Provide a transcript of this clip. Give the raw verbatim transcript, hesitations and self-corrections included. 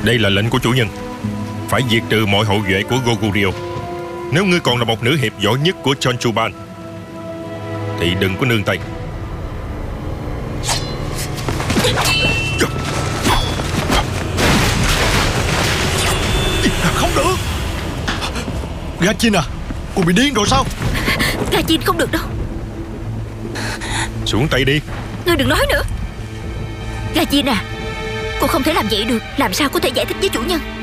Đây là lệnh của chủ nhân, phải diệt trừ mọi hậu duệ của Goguryeo. Nếu ngươi còn là một nữ hiệp giỏi nhất của Chonchuban thì đừng có nương tay. Không được. Gachin à, cô bị điên rồi sao? Gachin không được đâu. Xuống tay đi. Ngươi đừng nói nữa. Gachin à, cô không thể làm vậy được. Làm sao có thể giải thích với chủ nhân?